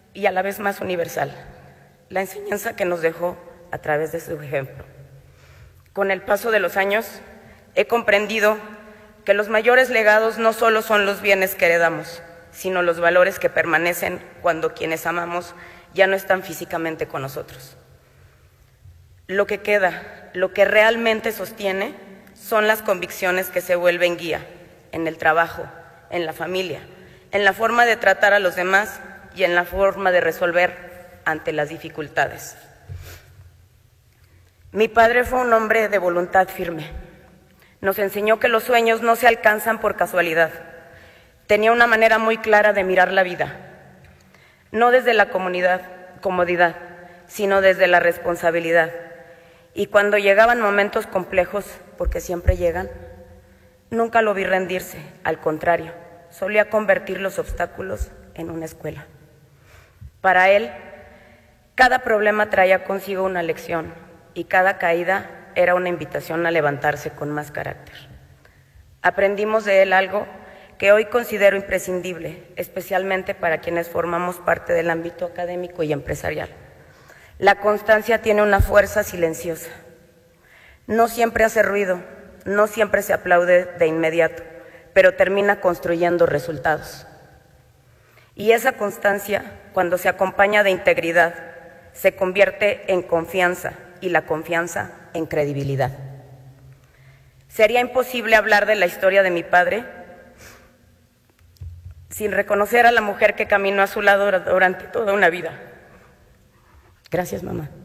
y a la vez más universal, la enseñanza que nos dejó a través de su ejemplo. Con el paso de los años, he comprendido que los mayores legados no solo son los bienes que heredamos, sino los valores que permanecen cuando quienes amamos ya no están físicamente con nosotros. Lo que queda, lo que realmente sostiene, son las convicciones que se vuelven guía en el trabajo, en la familia, en la forma de tratar a los demás y en la forma de resolver ante las dificultades. Mi padre fue un hombre de voluntad firme. Nos enseñó que los sueños no se alcanzan por casualidad. Tenía una manera muy clara de mirar la vida, no desde la comodidad, sino desde la responsabilidad. Y cuando llegaban momentos complejos, porque siempre llegan, nunca lo vi rendirse, al contrario, solía convertir los obstáculos en una escuela. Para él, cada problema traía consigo una lección y cada caída era una invitación a levantarse con más carácter. Aprendimos de él algo que hoy considero imprescindible, especialmente para quienes formamos parte del ámbito académico y empresarial. La constancia tiene una fuerza silenciosa. No siempre hace ruido, no siempre se aplaude de inmediato, pero termina construyendo resultados. Y esa constancia, cuando se acompaña de integridad, se convierte en confianza y la confianza en credibilidad. Sería imposible hablar de la historia de mi padre sin reconocer a la mujer que caminó a su lado durante toda una vida. Gracias, mamá.